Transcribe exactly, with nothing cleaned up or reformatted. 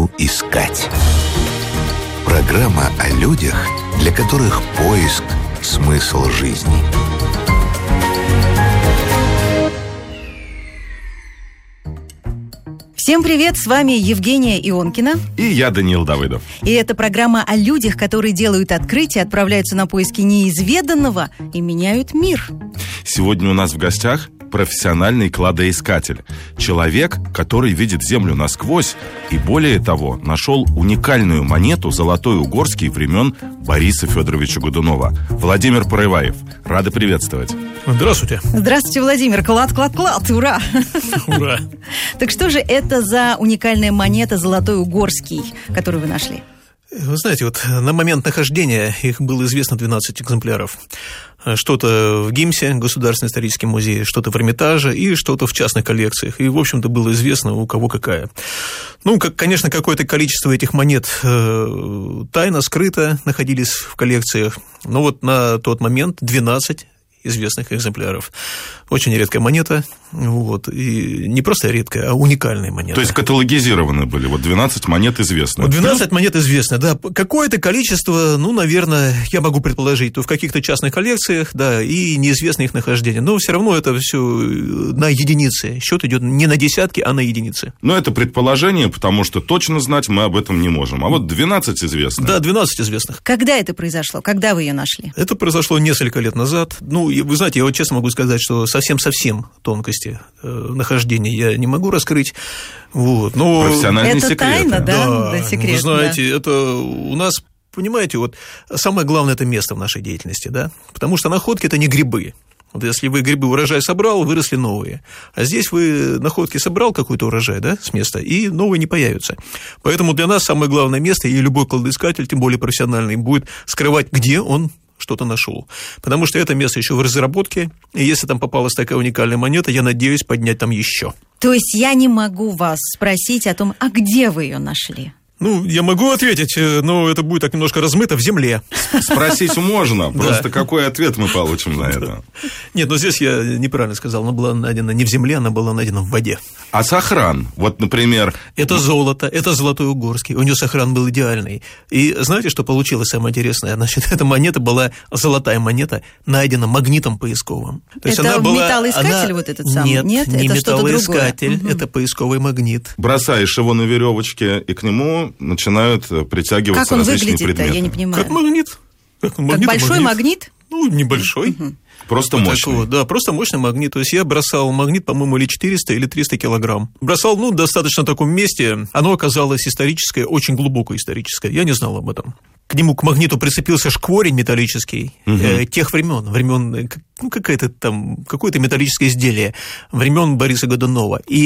смысл искать. Программа о людях, для которых поиск – смысл жизни. Всем привет, с вами Евгения Ионкина. И я, Даниил Давыдов. И это программа о людях, которые делают открытия, отправляются на поиски неизведанного и меняют мир. Сегодня у нас в гостях профессиональный кладоискатель. Человек, который видит Землю насквозь и, более того, нашел уникальную монету «Золотой Угорский» времен Бориса Федоровича Годунова. Владимир Порываев. Рады приветствовать. Здравствуйте. Здравствуйте, Владимир. Клад, клад, клад. Ура! Ура! Так что же это за уникальная монета «Золотой Угорский», которую вы нашли? Вы знаете, вот на момент нахождения их было известно двенадцать экземпляров. Что-то в ГИМСе, Государственный исторический музей, что-то в Эрмитаже и что-то в частных коллекциях. И, в общем-то, было известно, у кого какая. Ну, как, конечно, какое-то количество этих монет э, тайно, скрыто находились в коллекциях. Но вот на тот момент двенадцать известных экземпляров. Очень редкая монета, вот, и не просто редкая, а уникальная монета. То есть каталогизированы были, вот двенадцать монет известны. Вот двенадцать Плюс... монет известны, да. Какое-то количество, ну, наверное, я могу предположить, то в каких-то частных коллекциях, да, и неизвестно их нахождение. Но все равно это все на единицы. Счет идет не на десятки, а на единицы. Но это предположение, потому что точно знать мы об этом не можем. А вот двенадцать известных. Да, двенадцать известных. Когда это произошло? Когда вы ее нашли? Это произошло несколько лет назад. Ну, вы знаете, я вот честно могу сказать, что совсем-совсем тонкости э, нахождения я не могу раскрыть. Вот, но... Профессиональные это секреты. Тайна, да? Да, да, секрет, вы знаете, да. это у нас, понимаете, вот самое главное – это место в нашей деятельности, да, потому что находки – это не грибы. Вот если вы грибы урожай собрал, выросли новые. А здесь вы находки собрал какой-то урожай, да, с места, и новые не появятся. Поэтому для нас самое главное место, и любой кладоискатель, тем более профессиональный, будет скрывать, где он что-то нашел. Потому что это место еще в разработке, и если там попалась такая уникальная монета, я надеюсь поднять там еще. То есть я не могу вас спросить о том, а где вы ее нашли? Ну, я могу ответить, но это будет так немножко размыто, в земле. Спросить можно, просто какой ответ мы получим на это? Нет, но здесь я неправильно сказал, она была найдена не в земле, она была найдена в воде. А сохран? Вот, например... Это золото, это Золотой Угорский, у нее сохран был идеальный. И знаете, что получилось самое интересное? Значит, эта монета была, золотая монета, найдена магнитом поисковым. То есть это она была, металлоискатель она... вот этот самый? Нет, Нет, не это металлоискатель, угу. это поисковый магнит. Бросаешь его на веревочке, и к нему начинают притягиваться как он различные выглядит-то? предметы. Я не понимаю. Как магнит. Как, магнит, как большой магнит? магнит? Ну, небольшой. Угу. Просто вот мощный. Такого, да, просто мощный магнит. То есть я бросал магнит, по-моему, или четыреста, или триста килограмм. Бросал, ну, в достаточно таком месте. Оно оказалось историческое, очень глубоко историческое. Я не знал об этом. К нему, к магниту, прицепился шкворень металлический угу. э, тех времен, времен, ну, какое-то там, какое-то металлическое изделие времен Бориса Годунова. И